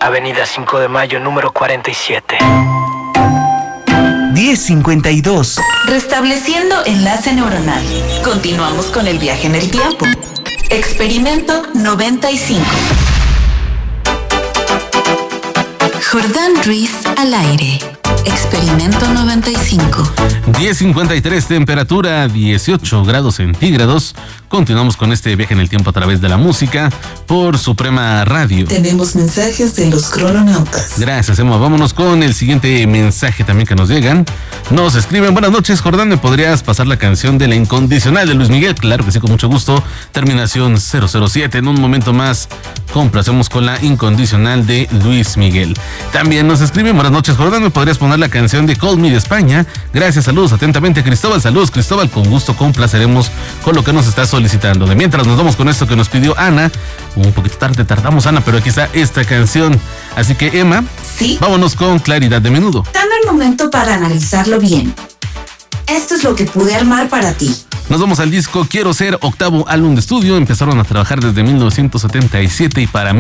Avenida 5 de Mayo, número 47. 10:52. Restableciendo enlace neuronal. Continuamos con el viaje en el tiempo. Experimento 95. Jordán Ruiz al aire. Experimento 95. 10:53, temperatura 18 grados centígrados. Continuamos con este viaje en el tiempo a través de la música por Suprema Radio. Tenemos mensajes de los crononautas. Gracias, Emma. Vámonos con el siguiente mensaje también que nos llegan. Nos escriben: buenas noches, Jordán, ¿me podrías pasar la canción de La Incondicional de Luis Miguel? Claro que sí, con mucho gusto. Terminación 007. En un momento más complacemos con La Incondicional de Luis Miguel. También nos escriben: buenas noches, Jordán, ¿me podrías poner la canción de Call Me de España? Gracias, saludos atentamente, Cristóbal. Saludos, Cristóbal, con gusto complaceremos con lo que nos está solicitando. De mientras nos vamos con esto que nos pidió Ana. Un poquito tarde tardamos, Ana, pero aquí está esta canción. Así que, Emma, sí, vámonos con Claridad de Menudo. Dame el momento para analizarlo bien. Esto es lo que pude armar para ti. Nos vamos al disco Quiero Ser, octavo álbum de estudio. Empezaron a trabajar desde 1977 y para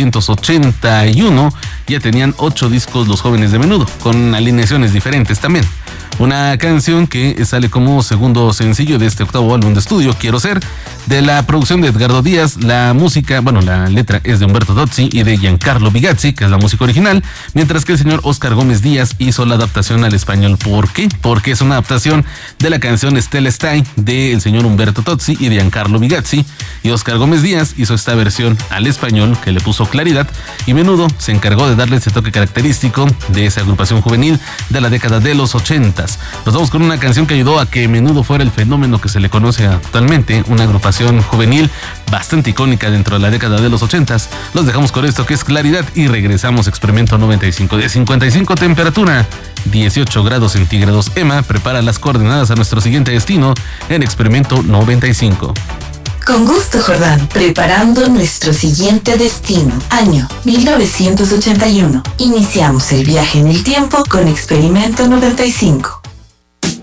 1981 ya tenían 8 discos los jóvenes de Menudo, con alineaciones diferentes también. Una canción que sale como segundo sencillo de este octavo álbum de estudio, Quiero Ser, de la producción de Edgardo Díaz. La música, la letra es de Umberto Tozzi y de Giancarlo Bigazzi, que es la música original, mientras que el señor Oscar Gómez Díaz hizo la adaptación al español. ¿Por qué? Porque es una adaptación de la canción Stella Stai del señor Umberto Tozzi y de Giancarlo Bigazzi, y Oscar Gómez Díaz hizo esta versión al español que le puso claridad, y Menudo se encargó de darle ese toque característico de esa agrupación juvenil de la década de los 80s. Nos vamos con una canción que ayudó a que Menudo fuera el fenómeno que se le conoce actualmente, una agrupación juvenil bastante icónica dentro de la década de los 80s. Los dejamos con esto que es Claridad y regresamos a Experimento 95. De 55, temperatura 18 grados centígrados. Emma prepara las coordenadas a nuestro siguiente destino en Experimento 95. Con gusto, Jordán. Preparando nuestro siguiente destino. Año 1981. Iniciamos el viaje en el tiempo con Experimento 95.